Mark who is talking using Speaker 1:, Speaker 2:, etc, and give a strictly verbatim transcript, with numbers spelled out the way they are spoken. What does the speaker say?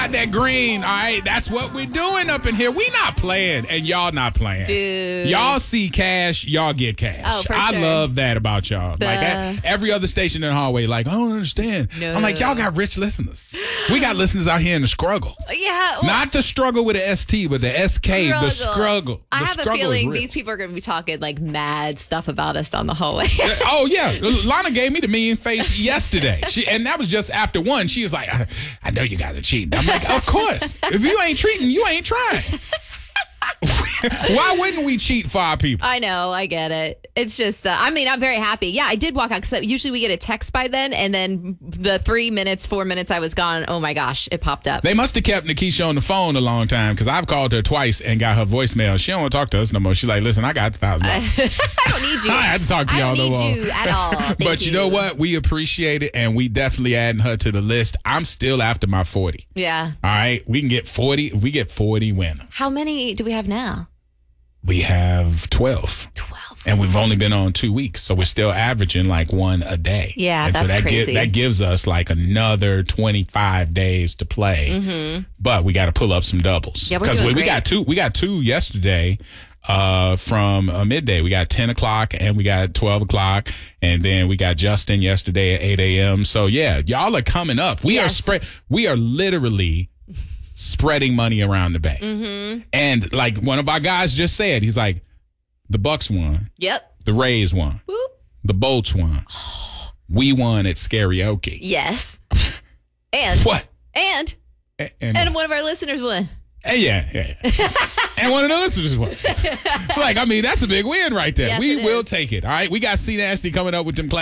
Speaker 1: Got that green, all right? That's what we're doing up in here. We not playing, and y'all not playing.
Speaker 2: Dude.
Speaker 1: Y'all see cash, y'all get cash.
Speaker 2: Oh, for
Speaker 1: I
Speaker 2: sure.
Speaker 1: love that about y'all.
Speaker 2: The-
Speaker 1: Like I, every other station in the hallway, like, I don't understand.
Speaker 2: No.
Speaker 1: I'm like, y'all got rich listeners. We got listeners out here in the struggle.
Speaker 2: Yeah. Well,
Speaker 1: Not the struggle with the S T, but the S K, the
Speaker 2: Struggle.
Speaker 1: struggle.
Speaker 2: I
Speaker 1: The
Speaker 2: have a
Speaker 1: struggle is
Speaker 2: feeling
Speaker 1: rich.
Speaker 2: these people are going to be talking like mad stuff about us down the hallway.
Speaker 1: Oh, yeah. Lana gave me the mean face yesterday. She, and that was just after one. She was like, I, I know you guys are cheating. I'm like, of course. If you ain't treating, you ain't trying. Why wouldn't we cheat for our people?
Speaker 2: I know, I get it. It's just, uh, I mean, I'm very happy. Yeah, I did walk out because usually we get a text by then, and then the three minutes, four minutes I was gone, oh my gosh, it popped up.
Speaker 1: They must have kept Nikisha on the phone a long time because I've called her twice and got her voicemail. She don't want to talk to us no more. She's like, listen, I got a thousand dollars.
Speaker 2: I don't need you.
Speaker 1: I had to talk to
Speaker 2: I
Speaker 1: y'all
Speaker 2: don't
Speaker 1: no
Speaker 2: need
Speaker 1: more.
Speaker 2: you at all. Thank
Speaker 1: But you know what? We appreciate it, and we definitely adding her to the list. I'm still after my forty.
Speaker 2: Yeah.
Speaker 1: All right? We can get forty. If we get forty winners.
Speaker 2: How many do we have now?
Speaker 1: We have twelve.
Speaker 2: twelve.
Speaker 1: And we've only been on two weeks, so we're still averaging like one a day.
Speaker 2: Yeah,
Speaker 1: and
Speaker 2: that's
Speaker 1: so that
Speaker 2: crazy.
Speaker 1: that gives us like another twenty-five days to play.
Speaker 2: Mm-hmm.
Speaker 1: But we got to pull up some doubles.
Speaker 2: Yeah, we're
Speaker 1: Because
Speaker 2: doing
Speaker 1: we, we
Speaker 2: great.
Speaker 1: got two. We got two yesterday uh, from uh, midday. We got ten o'clock and we got twelve o'clock, and then we got Justin yesterday at eight a.m. So yeah, y'all are coming up. We
Speaker 2: Yes.
Speaker 1: are spread. We are literally spreading money around the bay.
Speaker 2: Mm-hmm.
Speaker 1: And like one of our guys just said, he's like, the Bucks won.
Speaker 2: Yep.
Speaker 1: The Rays won.
Speaker 2: Whoop.
Speaker 1: The Bolts won. We won at Scarioke.
Speaker 2: Yes. And.
Speaker 1: What?
Speaker 2: And.
Speaker 1: And, and,
Speaker 2: And one of our listeners won.
Speaker 1: and yeah, yeah. And one of the listeners won. Like, I mean, that's a big win right there.
Speaker 2: Yes,
Speaker 1: we
Speaker 2: it
Speaker 1: will
Speaker 2: is.
Speaker 1: take it. All right. We got C Nasty coming up with them class.